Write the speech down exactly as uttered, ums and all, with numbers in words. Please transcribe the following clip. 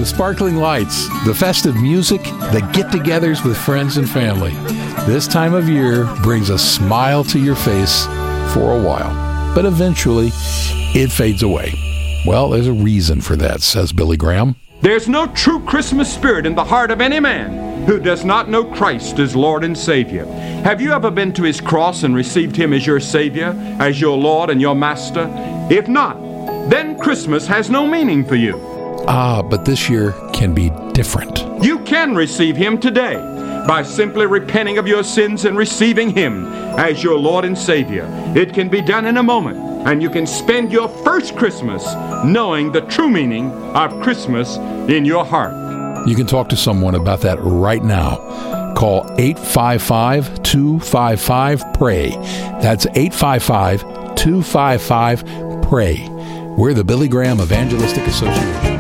the sparkling lights, the festive music, the get-togethers with friends and family. This time of year brings a smile to your face for a while, but eventually it fades away. Well, there's a reason for that, says Billy Graham. There's no true Christmas spirit in the heart of any man who does not know Christ as Lord and Savior. Have you ever been to his cross and received him as your Savior, as your Lord and your Master? If not, then Christmas has no meaning for you. Ah, but this year can be different. You can receive him today by simply repenting of your sins and receiving him as your Lord and Savior. It can be done in a moment, and you can spend your first Christmas knowing the true meaning of Christmas in your heart. You can talk to someone about that right now. Call eight five five, two five five, P R A Y. That's eight five five, two five five, P R A Y. We're the Billy Graham Evangelistic Association.